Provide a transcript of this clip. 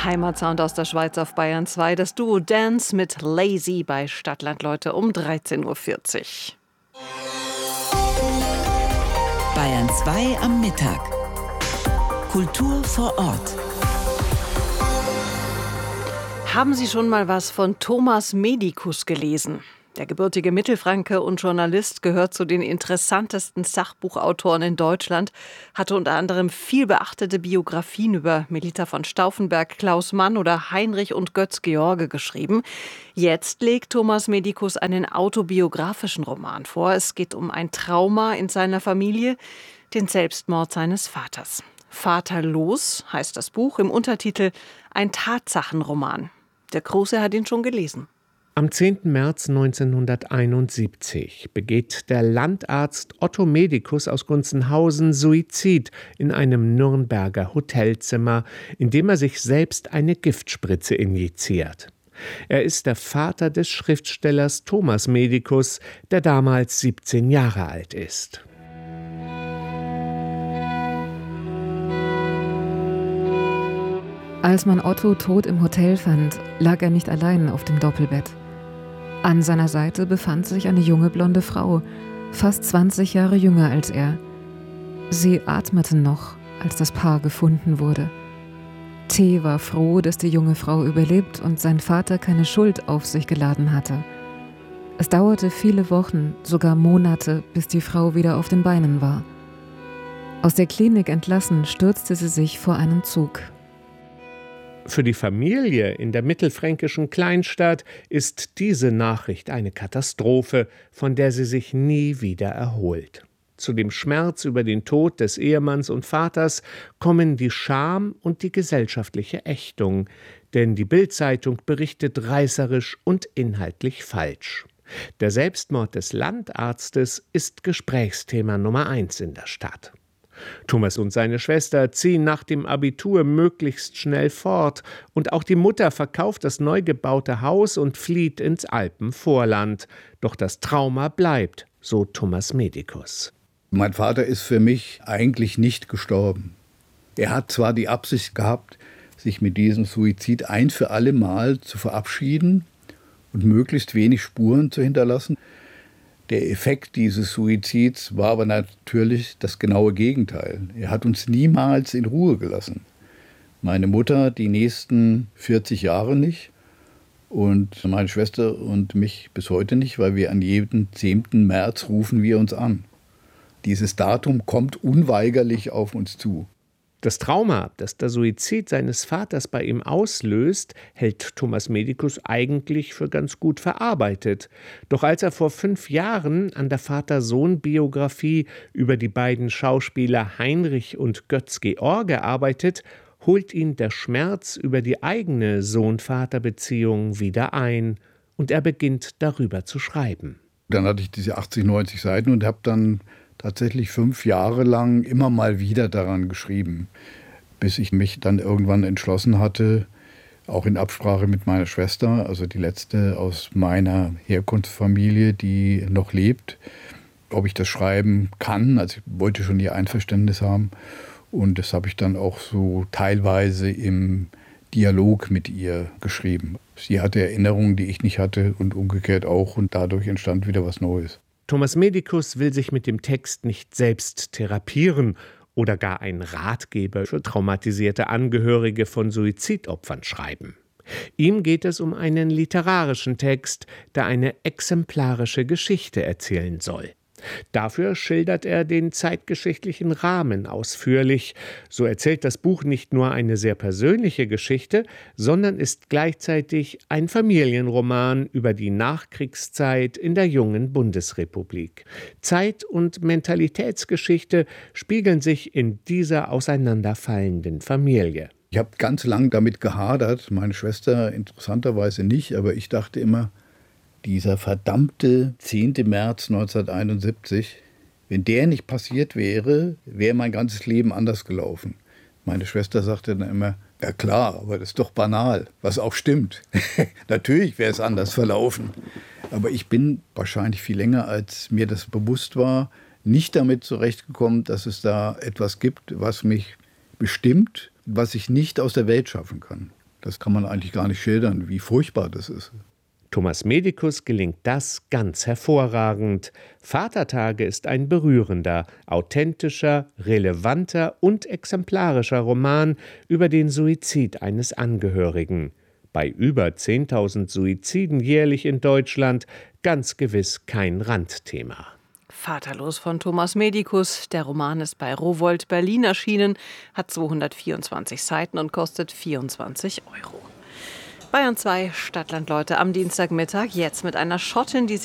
Heimatsound aus der Schweiz auf Bayern 2. Das Duo Dance mit Lazy bei Stadtland, Leute, um 13.40 Uhr. Bayern 2 am Mittag. Kultur vor Ort. Haben Sie schon mal was von Thomas Medikus gelesen? Der gebürtige Mittelfranke und Journalist gehört zu den interessantesten Sachbuchautoren in Deutschland, hatte unter anderem viel beachtete Biografien über Melita von Stauffenberg, Klaus Mann oder Heinrich und Götz George geschrieben. Jetzt legt Thomas Medikus einen autobiografischen Roman vor. Es geht um ein Trauma in seiner Familie, den Selbstmord seines Vaters. Vaterlos heißt das Buch, im Untertitel ein Tatsachenroman. Der Große hat ihn schon gelesen. Am 10. März 1971 begeht der Landarzt Otto Medikus aus Gunzenhausen Suizid in einem Nürnberger Hotelzimmer, in dem er sich selbst eine Giftspritze injiziert. Er ist der Vater des Schriftstellers Thomas Medikus, der damals 17 Jahre alt ist. Als man Otto tot im Hotel fand, lag er nicht allein auf dem Doppelbett. An seiner Seite befand sich eine junge blonde Frau, fast 20 Jahre jünger als er. Sie atmeten noch, als das Paar gefunden wurde. T. war froh, dass die junge Frau überlebt und sein Vater keine Schuld auf sich geladen hatte. Es dauerte viele Wochen, sogar Monate, bis die Frau wieder auf den Beinen war. Aus der Klinik entlassen, stürzte sie sich vor einen Zug. Für die Familie in der mittelfränkischen Kleinstadt ist diese Nachricht eine Katastrophe, von der sie sich nie wieder erholt. Zu dem Schmerz über den Tod des Ehemanns und Vaters kommen die Scham und die gesellschaftliche Ächtung, denn die Bild-Zeitung berichtet reißerisch und inhaltlich falsch. Der Selbstmord des Landarztes ist Gesprächsthema Nummer 1 in der Stadt. Thomas und seine Schwester ziehen nach dem Abitur möglichst schnell fort und auch die Mutter verkauft das neu gebaute Haus und flieht ins Alpenvorland. Doch das Trauma bleibt, so Thomas Medikus. Mein Vater ist für mich eigentlich nicht gestorben. Er hat zwar die Absicht gehabt, sich mit diesem Suizid ein für alle Mal zu verabschieden und möglichst wenig Spuren zu hinterlassen. Der Effekt dieses Suizids war aber natürlich das genaue Gegenteil. Er hat uns niemals in Ruhe gelassen. Meine Mutter die nächsten 40 Jahre nicht und meine Schwester und mich bis heute nicht, weil wir an jedem 10. März rufen wir uns an. Dieses Datum kommt unweigerlich auf uns zu. Das Trauma, das der Suizid seines Vaters bei ihm auslöst, hält Thomas Medikus eigentlich für ganz gut verarbeitet. Doch als er vor 5 Jahren an der Vater-Sohn-Biografie über die beiden Schauspieler Heinrich und Götz George arbeitet, holt ihn der Schmerz über die eigene Sohn-Vater-Beziehung wieder ein und er beginnt darüber zu schreiben. Dann hatte ich diese 80, 90 Seiten und habe dann tatsächlich 5 Jahre lang immer mal wieder daran geschrieben, bis ich mich dann irgendwann entschlossen hatte, auch in Absprache mit meiner Schwester, also die letzte aus meiner Herkunftsfamilie, die noch lebt, ob ich das schreiben kann. Also ich wollte schon ihr Einverständnis haben und das habe ich dann auch so teilweise im Dialog mit ihr geschrieben. Sie hatte Erinnerungen, die ich nicht hatte und umgekehrt auch und dadurch entstand wieder was Neues. Thomas Medikus will sich mit dem Text nicht selbst therapieren oder gar einen Ratgeber für traumatisierte Angehörige von Suizidopfern schreiben. Ihm geht es um einen literarischen Text, der eine exemplarische Geschichte erzählen soll. Dafür schildert er den zeitgeschichtlichen Rahmen ausführlich. So erzählt das Buch nicht nur eine sehr persönliche Geschichte, sondern ist gleichzeitig ein Familienroman über die Nachkriegszeit in der jungen Bundesrepublik. Zeit- und Mentalitätsgeschichte spiegeln sich in dieser auseinanderfallenden Familie. Ich habe ganz lang damit gehadert, meine Schwester interessanterweise nicht, aber ich dachte immer, dieser verdammte 10. März 1971, wenn der nicht passiert wäre, wäre mein ganzes Leben anders gelaufen. Meine Schwester sagte dann immer, ja klar, aber das ist doch banal, was auch stimmt. Natürlich wäre es anders verlaufen. Aber ich bin wahrscheinlich viel länger, als mir das bewusst war, nicht damit zurechtgekommen, dass es da etwas gibt, was mich bestimmt, was ich nicht aus der Welt schaffen kann. Das kann man eigentlich gar nicht schildern, wie furchtbar das ist. Thomas Medicus gelingt das ganz hervorragend. Vatertage ist ein berührender, authentischer, relevanter und exemplarischer Roman über den Suizid eines Angehörigen. Bei über 10.000 Suiziden jährlich in Deutschland ganz gewiss kein Randthema. Vaterlos von Thomas Medicus. Der Roman ist bei Rowohlt Berlin erschienen, hat 224 Seiten und kostet 24 €. Bayern 2 Stadtlandleute am Dienstagmittag, jetzt mit einer Schottin, die